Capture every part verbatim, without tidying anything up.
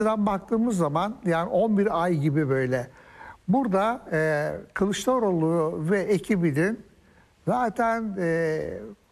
baktığımız zaman yani on bir ay gibi böyle. Burada e, Kılıçdaroğlu ve ekibinin zaten e,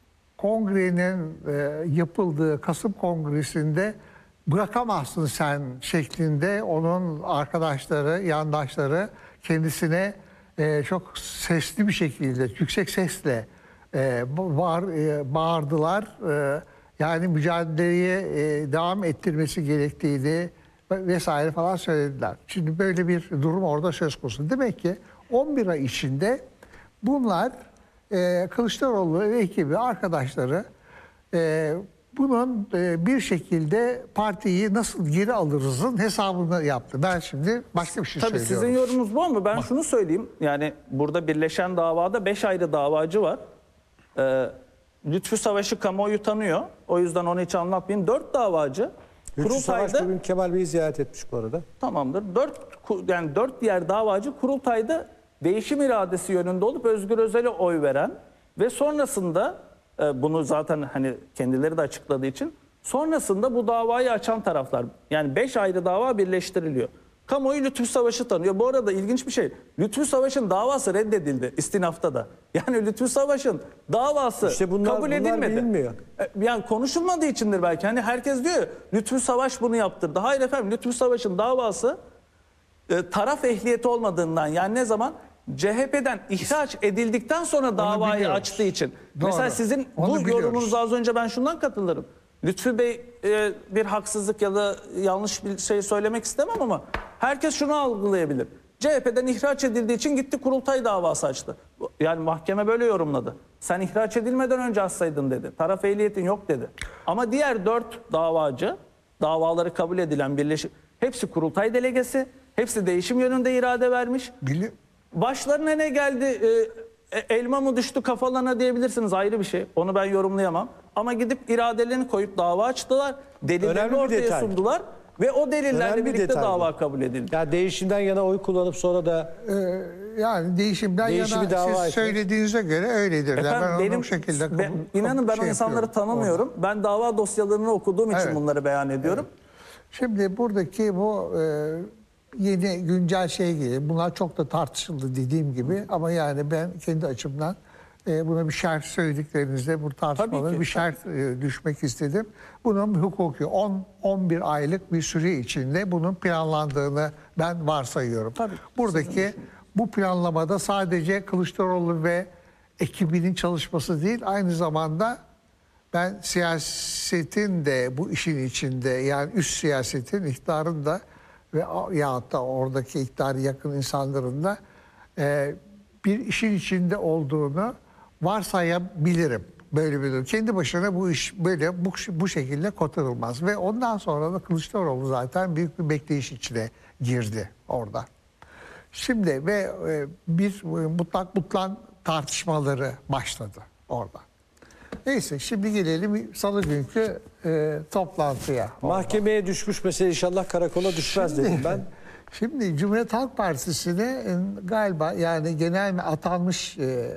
kongrenin e, yapıldığı Kasım Kongresi'nde bırakamazsın sen şeklinde onun arkadaşları, yandaşları kendisine e, çok sesli bir şekilde, yüksek sesle e, bağır, e, bağırdılar. E, yani mücadeleye e, devam ettirmesi gerektiğini vesaire falan söylediler. Şimdi böyle bir durum orada söz konusu. Demek ki on bir ay içinde bunlar e, Kılıçdaroğlu ve ekibi, arkadaşları e, bunun e, bir şekilde partiyi nasıl geri alırızın hesabını yaptı. Ben şimdi başka bir şey Tabii söylüyorum. sizin yorumunuz bu ama ben Bak. şunu söyleyeyim. Yani burada birleşen davada beş ayrı davacı var. Ee, Lütfü Savaş'ı kamuoyu tanıyor. O yüzden onu hiç anlatmayayım. Dört davacı. Lütfü Savaş Kurultayda bugün Kemal Bey'i ziyaret etmiş bu arada. tamamdır. Dört yani dört diğer davacı kurultayda değişim iradesi yönünde olup Özgür Özel'e oy veren ve sonrasında e, bunu zaten hani kendileri de açıkladığı için sonrasında bu davayı açan taraflar. Yani beş ayrı dava birleştiriliyor. Kamuoyu Lütfü Savaş'ı tanıyor. Bu arada ilginç bir şey. Lütfü Savaş'ın davası reddedildi istinafta da. Yani Lütfü Savaş'ın davası İşte bunlar- kabul bunlar edilmedi. bilinmiyor. E, Yani konuşulmadığı içindir belki. Hani herkes diyor ya, Lütfü Savaş bunu yaptırdı. Hayır efendim, Lütfü Savaş'ın davası e, taraf ehliyeti olmadığından, yani ne zaman C H P'den ihraç edildikten sonra davayı biliyoruz. açtığı için. Doğru. Mesela sizin Onu bu biliyoruz. yorumunuza az önce ben şundan katılırım. Lütfü Bey e, bir haksızlık ya da yanlış bir şey söylemek istemem ama herkes şunu algılayabilir. C H P'den ihraç edildiği için gitti kurultay davası açtı. Yani mahkeme böyle yorumladı. Sen ihraç edilmeden önce açsaydın dedi. Taraf ehliyetin yok dedi. Ama diğer dört davacı, davaları kabul edilen birleşik, hepsi kurultay delegesi, hepsi değişim yönünde irade vermiş. Bili- Başlarına ne geldi, e, e, elma mı düştü kafalarına diyebilirsiniz, ayrı bir şey. Onu ben yorumlayamam. Ama gidip iradelerini koyup dava açtılar. Delillerini Önemli bir ortaya detay. sundular. Ve o delillerle Önemli bir birlikte detay bu. dava kabul edildi. Ya değişimden yana oy kullanıp sonra da Ee, yani değişimden Değişimi yana dava siz etmek. söylediğinize göre öyledir. Efendim, ben onu benim, bu şekilde ben- kabul- inanın ben şey o insanları yapıyorum tanımıyorum. orada. Ben dava dosyalarını okuduğum için Evet. bunları beyan ediyorum. Şimdi buradaki bu e, yeni güncel şey gibi, bunlar çok da tartışıldı dediğim gibi, ama yani ben kendi açımdan e, buna bir şerh söylediklerinizde bu tartışmalara ki, bir şerh e, düşmek istedim. Bunun hukuki on on bir aylık bir süre içinde bunun planlandığını ben varsayıyorum. Tabii. Buradaki bu planlamada sadece Kılıçdaroğlu ve ekibinin çalışması değil, aynı zamanda ben siyasetin de bu işin içinde, yani üst siyasetin, iktidarın da ve ya da oradaki iktidara yakın insanların da e, bir işin içinde olduğunu varsayabilirim. Böyle bir durum. Kendi başına bu iş böyle bu, bu şekilde kotarılmaz. Ve ondan sonra da Kılıçdaroğlu zaten büyük bir bekleyiş içine girdi orada. Şimdi ve e, bir e, mutlak mutlan tartışmaları başladı orada. Neyse, şimdi gelelim salı günkü e, toplantıya. mahkemeye düşmüş mesele inşallah karakola düşmez dedim ben. Şimdi Cumhuriyet Halk Partisi'ne e, galiba yani genel atanmış e,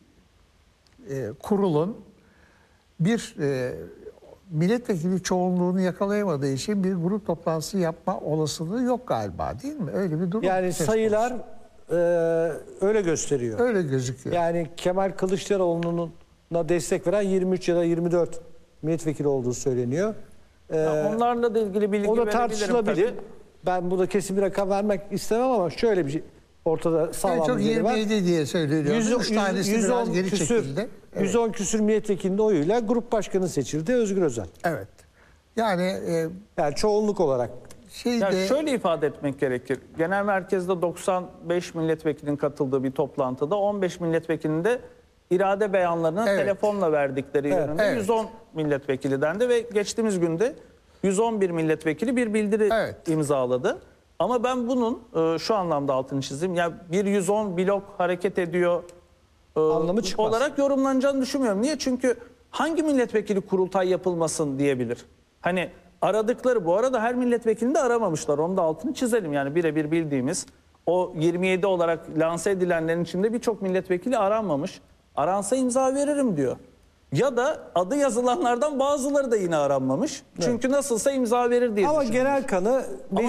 e, kurulun bir e, milletvekili çoğunluğunu yakalayamadığı için bir grup toplantısı yapma olasılığı yok galiba, değil mi? Öyle bir durum. Yani söz sayılar konusu. e, öyle gösteriyor. Öyle gözüküyor. Yani Kemal Kılıçdaroğlu'na destek veren yirmi üç ya da yirmi dört milletvekili olduğu söyleniyor. Ya onlarla da ilgili bilgi O da verebilirim tartışılabilir. tabii. Ben burada kesin bir rakam vermek istemem ama şöyle bir şey ortada En sağlam çok bir veri var. yirmi yedi diye söyleniyor. yüz- Üç tanesi yüz- biraz yüz on geri küsür- çekildi. Evet. yüz on küsür milletvekilinin oyuyla grup başkanı seçildi Özgür Özel. Evet. Yani e, Yani çoğunluk olarak. şeyde Ya şöyle ifade etmek gerekir. Genel merkezde doksan beş milletvekilinin katıldığı bir toplantıda on beş milletvekilinin de irade beyanlarını Evet. telefonla verdikleri Evet, yönünde evet. yüz on milletvekili dendi ve geçtiğimiz günde yüz on bir milletvekili bir bildiri Evet. imzaladı. Ama ben bunun e, şu anlamda altını çizeyim. Ya bir yüz on blok hareket ediyor e, Anlamı çıkmaz. olarak yorumlanacağını düşünmüyorum. Niye? Çünkü hangi milletvekili kurultay yapılmasın diyebilir? Hani aradıkları, bu arada her milletvekilini de aramamışlar. Onu da altını çizelim. Yani birebir bildiğimiz o yirmi yedi olarak lanse edilenlerin içinde birçok milletvekili aranmamış. Aransa imza veririm diyor. ya da adı yazılanlardan bazıları da yine aranmamış. Çünkü nasılsa imza verir diye Ama düşünülmüş. genel kanı